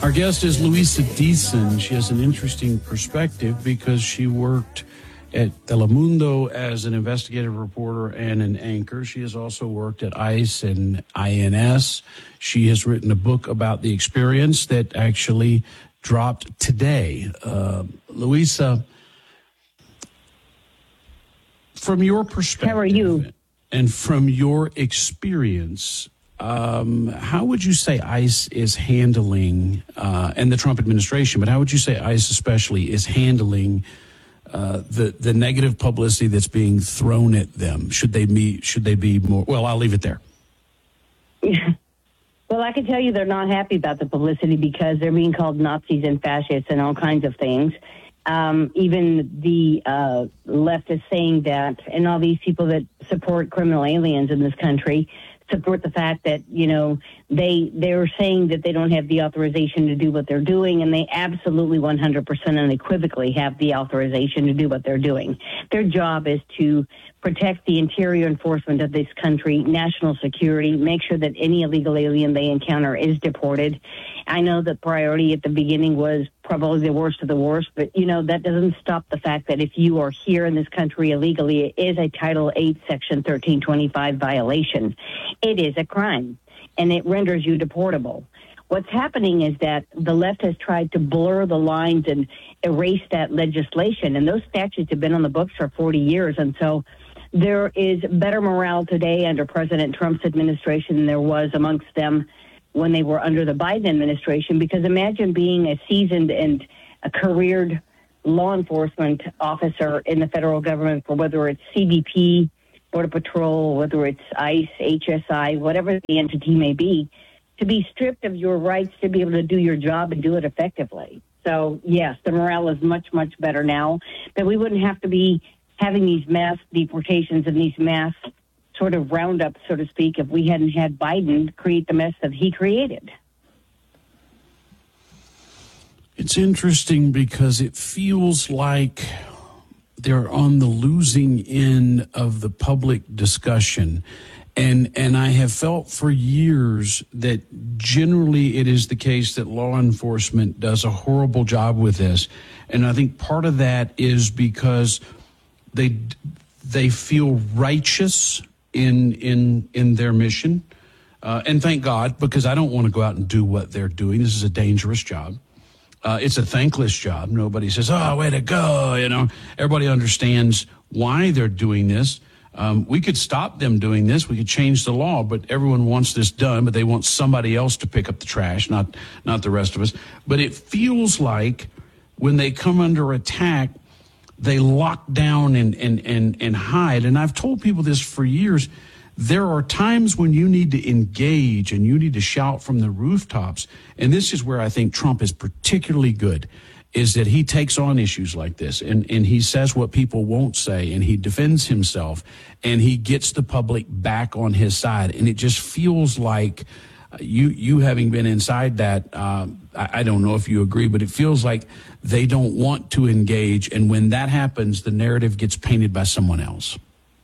Our guest is Luisa Deason. She has an interesting perspective because she worked at Telemundo as an investigative reporter and an anchor. She has also worked at ICE and INS. She has written a book about the experience that actually dropped today. Luisa, from your perspective, how are you? And from your experience, how would you say ICE is handling, and the Trump administration, but how would you say ICE especially is handling the negative publicity that's being thrown at them? Should they be more? Well, I'll leave it there. Well, I can tell you they're not happy about the publicity because they're being called Nazis and fascists and all kinds of things. Even the left is saying that, and all these people that support criminal aliens in this country support the fact that, you know, they're saying that they don't have the authorization to do what they're doing, and they absolutely 100% unequivocally have the authorization to do what they're doing. Their job is to protect the interior enforcement of this country, national security, make sure that any illegal alien they encounter is deported. I know the priority at the beginning was probably the worst of the worst, but, you know, that doesn't stop the fact that if you are here in this country illegally, it is a Title 8, Section 1325 violation. It is a crime, and it renders you deportable. What's happening is that the left has tried to blur the lines and erase that legislation, and those statutes have been on the books for 40 years, and so there is better morale today under President Trump's administration than there was amongst them when they were under the Biden administration, because imagine being a seasoned and a careered law enforcement officer in the federal government for whether it's CBP, Border Patrol, whether it's ICE, HSI, whatever the entity may be, to be stripped of your rights to be able to do your job and do it effectively. So, yes, the morale is much, much better now, but we wouldn't have to be having these mass deportations and these mass sort of roundup, so to speak, if we hadn't had Biden create the mess that he created. It's interesting because it feels like they're on the losing end of the public discussion. And I have felt for years that generally it is the case that law enforcement does a horrible job with this. And I think part of that is because they feel righteous in their mission. And thank God, because I don't want to go out and do what they're doing. This is a dangerous job. It's a thankless job. Nobody says, oh, way to go. You know, everybody understands why they're doing this. We could stop them doing this. We could change the law, but everyone wants this done, but they want somebody else to pick up the trash, not the rest of us. But it feels like when they come under attack, they lock down and hide. And I've told people this for years. There are times when you need to engage and you need to shout from the rooftops. And this is where I think Trump is particularly good, is that he takes on issues like this and he says what people won't say, and he defends himself, and he gets the public back on his side. And it just feels like you having been inside that, I don't know if you agree, but it feels like they don't want to engage. And when that happens, the narrative gets painted by someone else.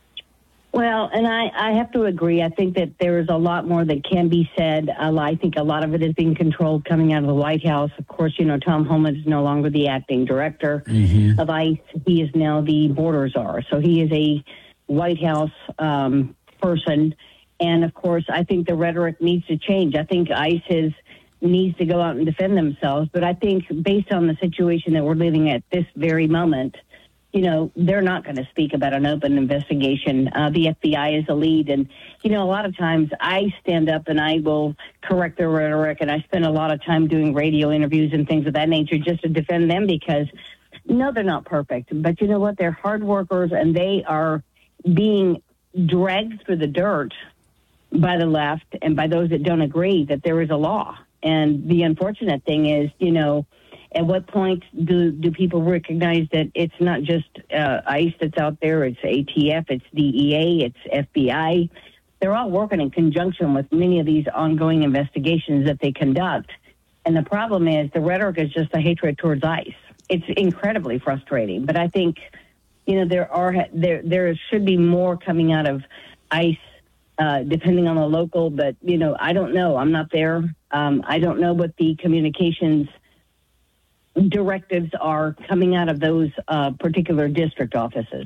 Well, and I have to agree. I think that there is a lot more that can be said. I think a lot of it is being controlled coming out of the White House. Of course, you know, Tom Homan is no longer the acting director of ICE. He is now the border czar. So he is a White House person. And, of course, I think the rhetoric needs to change. I think ICE needs to go out and defend themselves. But I think based on the situation that we're living at this very moment, you know, they're not going to speak about an open investigation. The FBI is the lead. And, you know, a lot of times I stand up and I will correct their rhetoric, and I spend a lot of time doing radio interviews and things of that nature just to defend them because, no, they're not perfect. But you know what? They're hard workers, and they are being dragged through the dirt by the left and by those that don't agree that there is a law. And the unfortunate thing is, you know, at what point do people recognize that it's not just ICE that's out there, it's ATF, it's DEA, it's FBI. They're all working in conjunction with many of these ongoing investigations that they conduct. And the problem is the rhetoric is just a hatred towards ICE. It's incredibly frustrating. But I think, you know, there should be more coming out of ICE depending on the local. But, I don't know. I'm not there. I don't know what the communications directives are coming out of those particular district offices.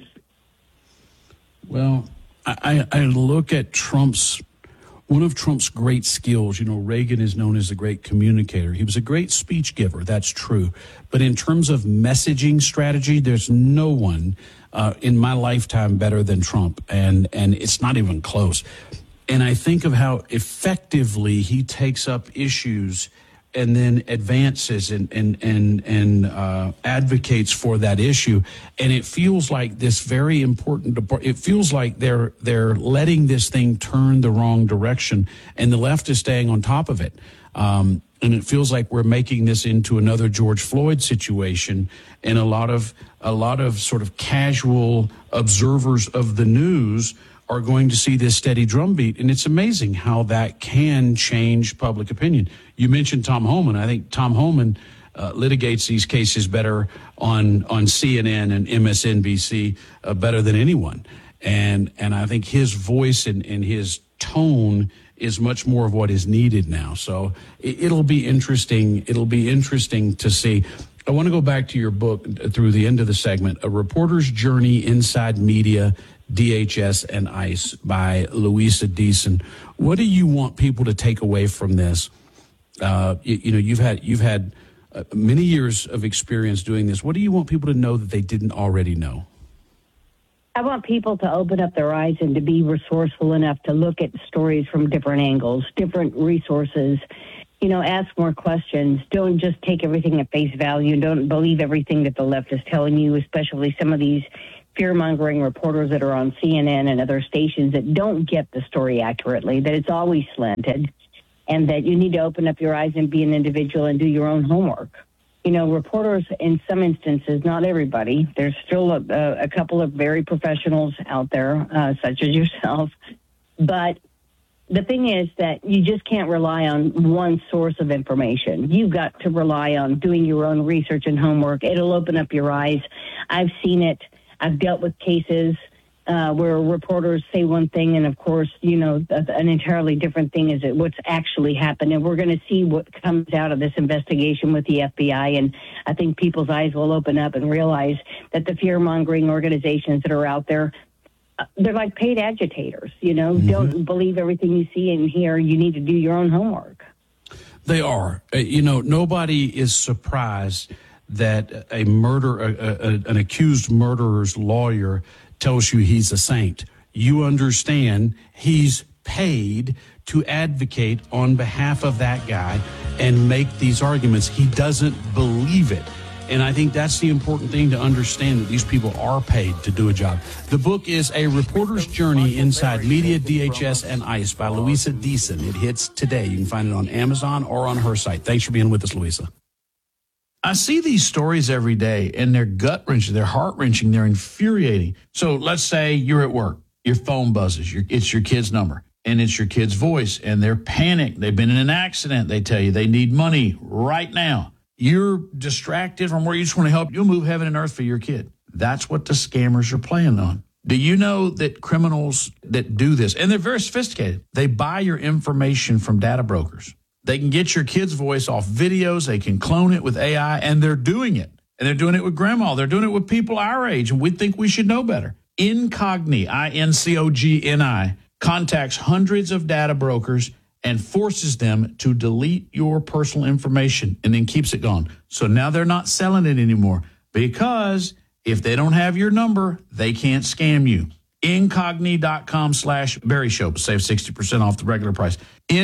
Well, I look at one of Trump's great skills. Reagan is known as a great communicator. He was a great speech giver. That's true. But in terms of messaging strategy, there's no one in my lifetime better than Trump. And it's not even close. And I think of how effectively he takes up issues and then advances and advocates for that issue. And it feels like this very important. It feels like they're letting this thing turn the wrong direction, and the left is staying on top of it. And it feels like we're making this into another George Floyd situation, and a lot of sort of casual observers of the news are going to see this steady drumbeat. And it's amazing how that can change public opinion. You mentioned Tom Homan. I think Tom Homan litigates these cases better on CNN and MSNBC better than anyone. And I think his voice and his tone is much more of what is needed now. So it'll be interesting. It'll be interesting to see. I want to go back to your book through the end of the segment, A Reporter's Journey Inside Media, DHS and ICE by Louisa Deason. What do you want people to take away from this? You've had many years of experience doing this. What do you want people to know that they didn't already know? I want people to open up their eyes and to be resourceful enough to look at stories from different angles, different resources. Ask more questions. Don't just take everything at face value. Don't believe everything that the left is telling you, especially some of these fear-mongering reporters that are on CNN and other stations that don't get the story accurately, that it's always slanted, and that you need to open up your eyes and be an individual and do your own homework. Reporters, in some instances, not everybody, there's still a couple of very professionals out there, such as yourself, but the thing is that you just can't rely on one source of information. You've got to rely on doing your own research and homework. It'll open up your eyes. I've seen it. I've dealt with cases where reporters say one thing, and of course, an entirely different thing is what's actually happened. And we're going to see what comes out of this investigation with the FBI. And I think people's eyes will open up and realize that the fear-mongering organizations that are out there, they're like paid agitators. Mm-hmm. Don't believe everything you see and hear. You need to do your own homework. They are. Nobody is surprised that an accused murderer's lawyer tells you he's a saint. You understand he's paid to advocate on behalf of that guy and make these arguments. He doesn't believe it. And I think that's the important thing to understand, that these people are paid to do a job. The book is A Reporter's Journey Inside Media, DHS, and ICE by Louisa Deason. It hits today. You can find it on Amazon or on her site. Thanks for being with us, Louisa. I see these stories every day, and they're gut-wrenching, they're heart-wrenching, they're infuriating. So let's say you're at work, your phone buzzes, it's your kid's number, and it's your kid's voice, and they're panicked. They've been in an accident. They tell you they need money right now. You're distracted from where you just want to help. You'll move heaven and earth for your kid. That's what the scammers are playing on. Do you know that criminals that do this, and they're very sophisticated, they buy your information from data brokers. They can get your kid's voice off videos. They can clone it with AI, and they're doing it. And they're doing it with grandma. They're doing it with people our age, and we think we should know better. Incogni, INCOGNI, contacts hundreds of data brokers and forces them to delete your personal information and then keeps it gone. So now they're not selling it anymore, because if they don't have your number, they can't scam you. Incogni.com/Barry Show. Save 60% off the regular price.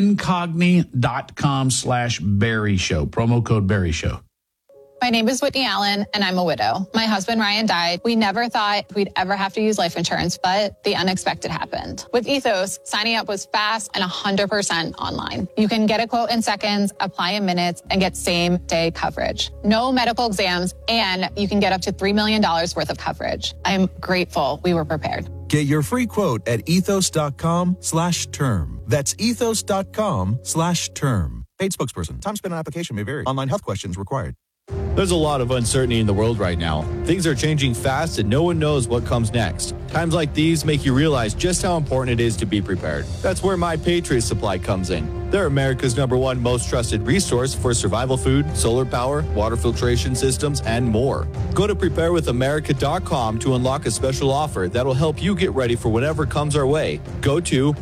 Incogni.com/Barry Show. Promo code Barry Show. My name is Whitney Allen, and I'm a widow. My husband, Ryan, died. We never thought we'd ever have to use life insurance, but the unexpected happened. With Ethos, signing up was fast and 100% online. You can get a quote in seconds, apply in minutes, and get same-day coverage. No medical exams, and you can get up to $3 million worth of coverage. I'm grateful we were prepared. Get your free quote at ethos.com/term. That's ethos.com/term. Paid spokesperson. Time spent on application may vary. Online health questions required. There's a lot of uncertainty in the world right now. Things are changing fast and no one knows what comes next. Times like these make you realize just how important it is to be prepared. That's where My Patriot Supply comes in. They're America's #1 most trusted resource for survival food, solar power, water filtration systems, and more. Go to preparewithamerica.com to unlock a special offer that'll help you get ready for whatever comes our way. Go to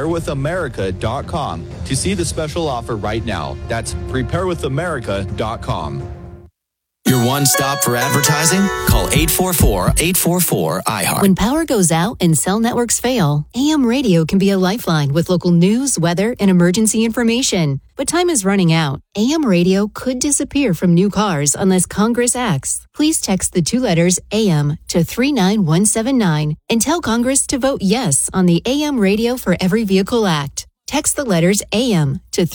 preparewithamerica.com to see the special offer right now. That's preparewithamerica.com. Your one stop for advertising? Call 844-844-IHEART. When power goes out and cell networks fail, AM radio can be a lifeline with local news, weather, and emergency information. But time is running out. AM radio could disappear from new cars unless Congress acts. Please text the 2 letters AM to 39179 and tell Congress to vote yes on the AM Radio for Every Vehicle Act. Text the letters AM to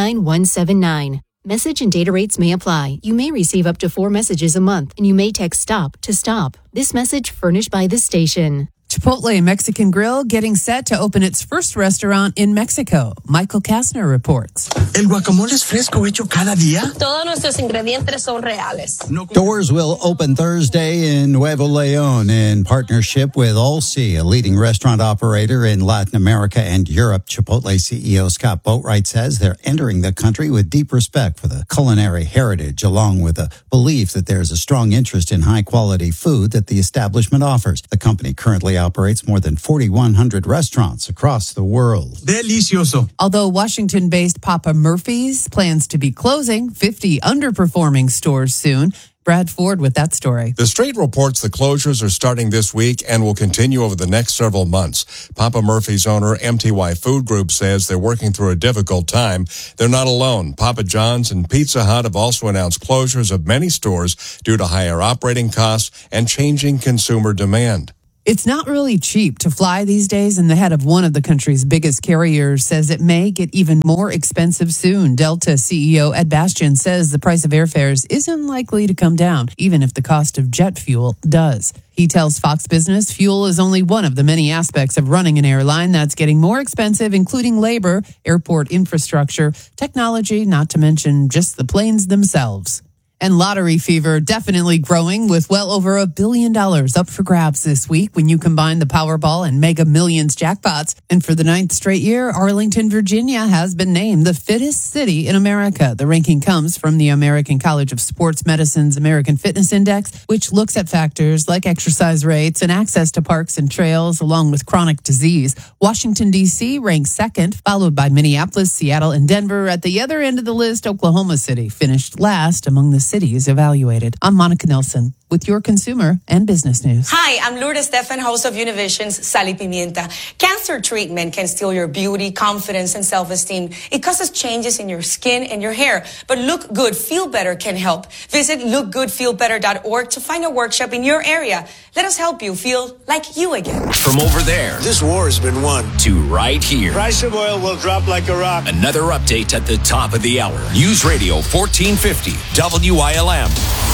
39179. Message and data rates may apply. You may receive up to 4 messages a month, and you may text STOP to stop. This message furnished by this station. Chipotle Mexican Grill getting set to open its first restaurant in Mexico. Michael Kastner reports. El guacamole es fresco, hecho cada día. Todos nuestros ingredientes son reales. Doors will open Thursday in Nuevo León in partnership with Allsea, a leading restaurant operator in Latin America and Europe. Chipotle CEO Scott Boatwright says they're entering the country with deep respect for the culinary heritage, along with a belief that there's a strong interest in high-quality food that the establishment offers. The company currently operates more than 4,100 restaurants across the world. Delicioso. Although Washington-based Papa Murphy's plans to be closing 50 underperforming stores soon. Brad Ford with that story. The Straight reports the closures are starting this week and will continue over the next several months. Papa Murphy's owner, MTY Food Group, says they're working through a difficult time. They're not alone. Papa John's and Pizza Hut have also announced closures of many stores due to higher operating costs and changing consumer demand. It's not really cheap to fly these days, and the head of one of the country's biggest carriers says it may get even more expensive soon. Delta CEO Ed Bastian says the price of airfares isn't likely to come down, even if the cost of jet fuel does. He tells Fox Business fuel is only one of the many aspects of running an airline that's getting more expensive, including labor, airport infrastructure, technology, not to mention just the planes themselves. And lottery fever definitely growing, with well over $1 billion up for grabs this week when you combine the Powerball and Mega Millions jackpots. And for the 9th straight year, Arlington, Virginia has been named the fittest city in America. The ranking comes from the American College of Sports Medicine's American Fitness Index, which looks at factors like exercise rates and access to parks and trails, along with chronic disease. Washington, D.C. ranks second, followed by Minneapolis, Seattle, and Denver. At the other end of the list, Oklahoma City finished last among the cities evaluated. I'm Monica Nelson with your consumer and business news. Hi, I'm Lourdes Stefan, host of Univision's Sal y Pimienta. Cancer treatment can steal your beauty, confidence, and self-esteem. It causes changes in your skin and your hair. But Look Good, Feel Better can help. Visit lookgoodfeelbetter.org to find a workshop in your area. Let us help you feel like you again. From over there This war has been won. to right here. Price of oil will drop like a rock. Another update at the top of the hour. News Radio 1450 WILM.